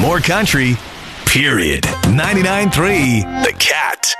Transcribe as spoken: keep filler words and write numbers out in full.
more country, period. ninety-nine point three The Cat.